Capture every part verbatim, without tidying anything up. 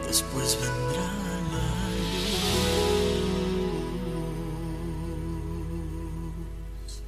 después vendrá la luz.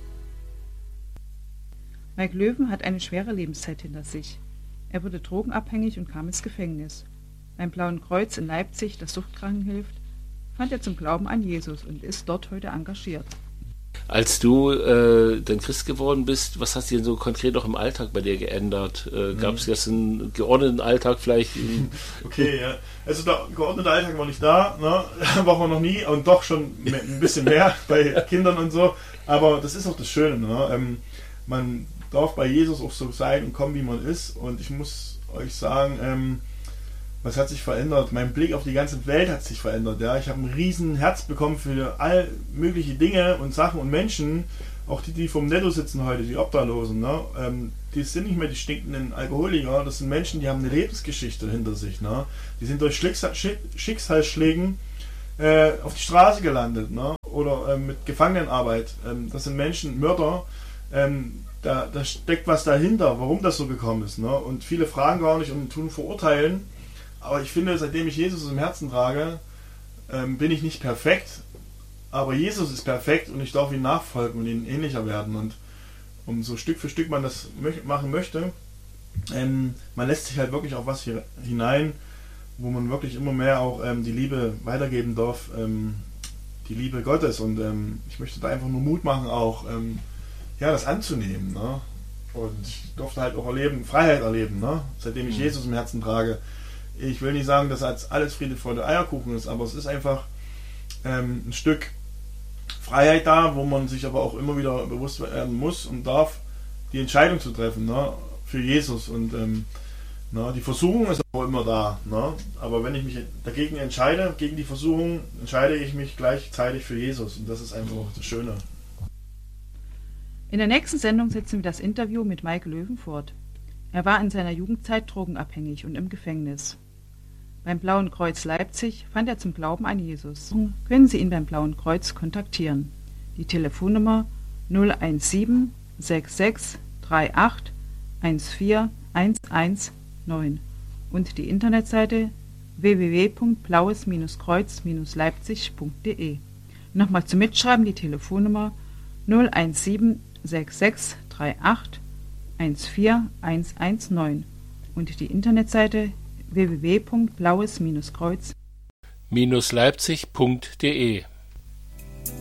Mike Löwen hat eine schwere Lebenszeit hinter sich. Er wurde drogenabhängig und kam ins Gefängnis. Beim Blauen Kreuz in Leipzig, das Suchtkranken hilft, fand er zum Glauben an Jesus und ist dort heute engagiert. Als du äh, dann Christ geworden bist, was hat sich denn so konkret auch im Alltag bei dir geändert? Äh, Gab es jetzt einen geordneten Alltag vielleicht? Okay, ja. Also der geordnete Alltag war nicht da, ne? War man noch nie und doch schon ein bisschen mehr bei Kindern und so. Aber das ist auch das Schöne, ne? Ähm, man darf bei Jesus auch so sein und kommen, wie man ist. Und ich muss euch sagen, ähm, was hat sich verändert? Mein Blick auf die ganze Welt hat sich verändert. Ja? Ich habe ein riesen Herz bekommen für all mögliche Dinge und Sachen und Menschen. Auch die, die vom Netto sitzen heute, die Obdachlosen. Ne? Ähm, die sind nicht mehr die stinkenden Alkoholiker. Das sind Menschen, die haben eine Lebensgeschichte hinter sich. Ne? Die sind durch Schicksal, Schicksalsschlägen äh, auf die Straße gelandet. Ne? Oder äh, mit Gefangenenarbeit. Ähm, das sind Menschen, Mörder. Ähm, da, da steckt was dahinter, warum das so gekommen ist. Ne? Und viele fragen gar nicht und tun verurteilen. Aber ich finde, seitdem ich Jesus im Herzen trage, ähm, bin ich nicht perfekt, aber Jesus ist perfekt und ich darf ihm nachfolgen und ihm ähnlicher werden. Und um so Stück für Stück man das mö- machen möchte, ähm, man lässt sich halt wirklich auf was hier hinein, wo man wirklich immer mehr auch ähm, die Liebe weitergeben darf, ähm, die Liebe Gottes. Und ähm, ich möchte da einfach nur Mut machen, auch ähm, ja, das anzunehmen. Ne? Und ich durfte halt auch erleben, Freiheit erleben, ne? Seitdem ich mhm. Jesus im Herzen trage. Ich will nicht sagen, dass als alles Friede, Freude, Eierkuchen ist, aber es ist einfach ähm, ein Stück Freiheit da, wo man sich aber auch immer wieder bewusst werden muss und darf, die Entscheidung zu treffen, ne, für Jesus. Und ähm, ne, die Versuchung ist auch immer da. Ne? Aber wenn ich mich dagegen entscheide, gegen die Versuchung, entscheide ich mich gleichzeitig für Jesus. Und das ist einfach das Schöne. In der nächsten Sendung setzen wir das Interview mit Mike Löwen fort. Er war in seiner Jugendzeit drogenabhängig und im Gefängnis. Beim Blauen Kreuz Leipzig fand er zum Glauben an Jesus. Können Sie ihn beim Blauen Kreuz kontaktieren. Die Telefonnummer null eins sieben sechs sechs drei acht eins vier eins eins neun und die Internetseite w w w punkt blaues Kreuz leipzig punkt d e. Nochmal zum Mitschreiben die Telefonnummer null eins sieben sechs sechs drei acht eins vier eins eins neun und die Internetseite w w w punkt blaues Kreuz leipzig punkt d e